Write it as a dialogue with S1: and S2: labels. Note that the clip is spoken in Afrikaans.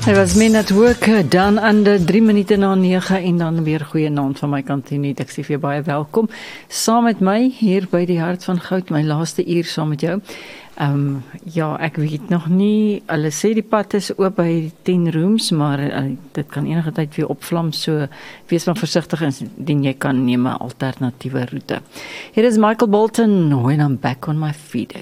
S1: Hy was Minute Work, dan aan de 3 minute na 9 en dan weer goeie naand van my kant hier net. Ek sê vir jou baie welkom saam met my hier by die Hart van Goud, my laaste uur saam met jou. Ja, ek weet nog nie, hulle sê die pad is oop by 10 rooms, maar dit kan enige tyd weer opvlam, so wees maar versigtig indien jy kan neem 'n alternatiewe roete. Hier is Michael Bolton, When I'm Back on My Feet.